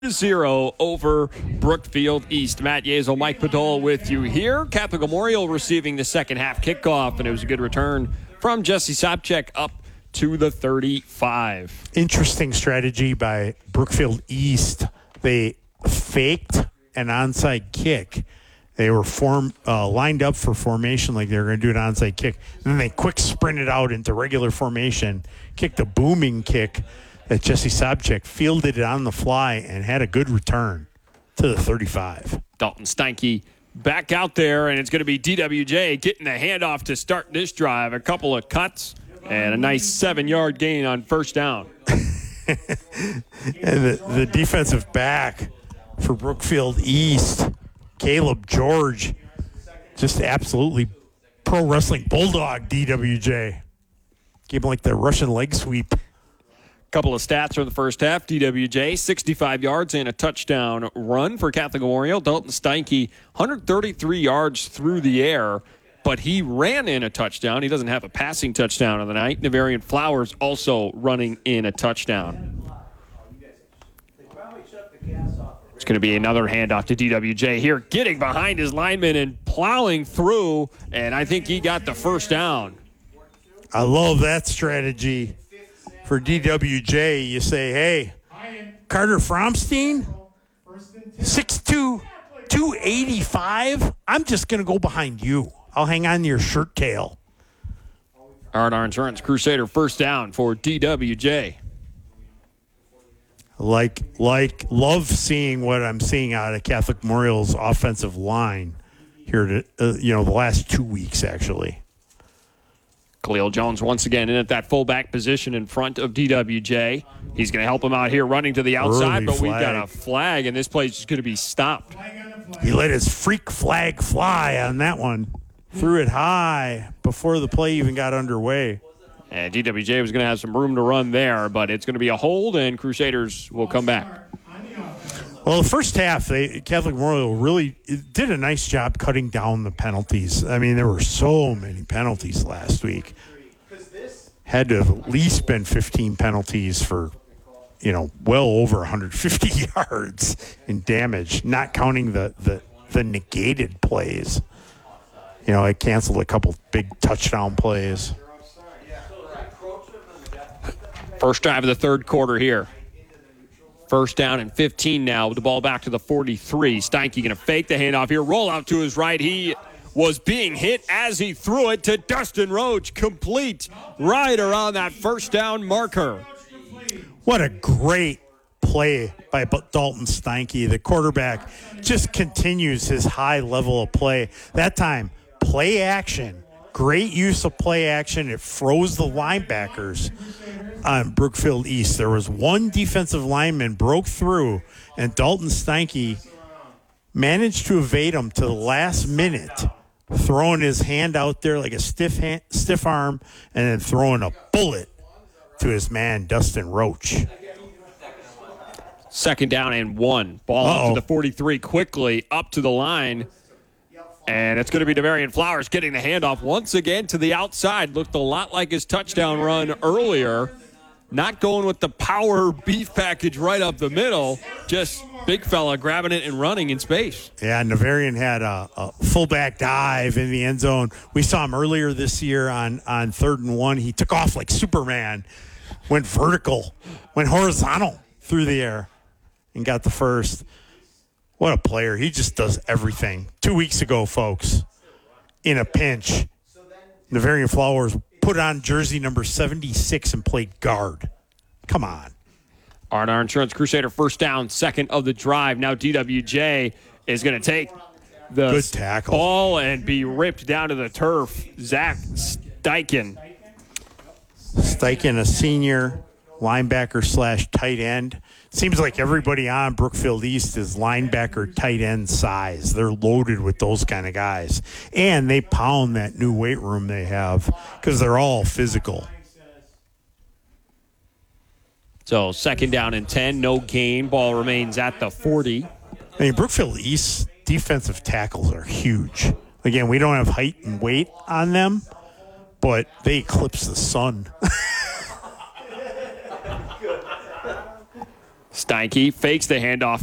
0 over Brookfield East. Matt Yazel, Mike Padol with you here. Catholic Memorial receiving the second half kickoff, and it was a good return from Jesse Sobczak up to the 35. Interesting strategy by Brookfield East. They faked an onside kick. They were lined up for formation like they were going to do an onside kick. And then they quick sprinted out into regular formation, kicked a booming kick that Jesse Sobczak fielded it on the fly and had a good return to the 35. Dalton Steinke back out there, and it's going to be DWJ getting the handoff to start this drive. A couple of cuts and a nice 7-yard gain on first down. And the defensive back for Brookfield East, Caleb George, just absolutely pro wrestling bulldog DWJ. Gave him like the Russian leg sweep. Couple of stats from the first half. DWJ, 65 yards and a touchdown run for Catholic Memorial. Dalton Steinke, 133 yards through the air, but he ran in a touchdown. He doesn't have a passing touchdown of the night. Navarian Flowers also running in a touchdown. It's going to be another handoff to DWJ here, getting behind his lineman and plowing through, and I think he got the first down. I love that strategy. For DWJ, you say, hey, Carter Fromstein, 6'2", 285. I'm just going to go behind you. I'll hang on to your shirt tail. R&R Insurance Crusader first down for DWJ. Love seeing what I'm seeing out of Catholic Memorial's offensive line here, the last 2 weeks, actually. Khalil Jones once again in at that fullback position in front of DWJ. He's going to help him out here running to the outside, but we've got a flag, and this play's just going to be stopped. He let his freak flag fly on that one. Threw it high before the play even got underway. And DWJ was going to have some room to run there, but it's going to be a hold, and Crusaders will come back. Well, the first half, Catholic Memorial really did a nice job cutting down the penalties. I mean, there were so many penalties last week. Had to have at least been 15 penalties for, well over 150 yards in damage, not counting the negated plays. It canceled a couple big touchdown plays. First drive of the third quarter here. First down and 15 now with the ball back to the 43. Steinke going to fake the handoff here. Roll out to his right. He was being hit as he threw it to Dustin Roach. Complete right around that first down marker. What a great play by Dalton Steinke. The quarterback just continues his high level of play. That time, play action. Great use of play action. It froze the linebackers on Brookfield East. There was one defensive lineman broke through, and Dalton Steinke managed to evade him to the last minute, throwing his hand out there like a stiff arm, and then throwing a bullet to his man, Dustin Roach. Second down and 1. Ball up to the 43 quickly, up to the line. And it's going to be Navarian Flowers getting the handoff once again to the outside. Looked a lot like his touchdown run earlier. Not going with the power beef package right up the middle. Just big fella grabbing it and running in space. Yeah, Navarian had a fullback dive in the end zone. We saw him earlier this year on 3rd and 1. He took off like Superman, went vertical, went horizontal through the air, and got the first. What a player. He just does everything. 2 weeks ago, folks, in a pinch, Navarian Flowers put on jersey number 76 and played guard. Come on. R&R Insurance Crusader first down, second of the drive. Now DWJ is going to take the good tackle ball and be ripped down to the turf. Zach Steichen. Steichen, a senior linebacker / tight end. Seems like everybody on Brookfield East is linebacker, tight end size. They're loaded with those kind of guys. And they pound that new weight room they have because they're all physical. So second down and 10, no gain. Ball remains at the 40. I mean, Brookfield East defensive tackles are huge. Again, we don't have height and weight on them, but they eclipse the sun. Steinke fakes the handoff